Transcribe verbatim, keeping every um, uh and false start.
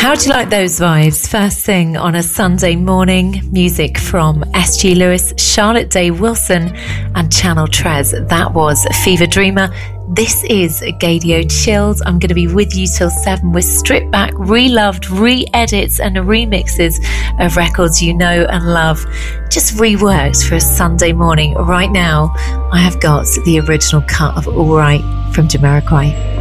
How do you like those vibes? First thing on a Sunday morning, music from S G Lewis, Charlotte Day Wilson and Channel Tres. That was Fever Dreamer. This is Gaydio Chills. I'm going to be with you till seven with stripped back, re-loved, re-edits and remixes of records you know and love, just reworked for a Sunday morning. Right now, I have got the original cut of All Right from Jamiroquai.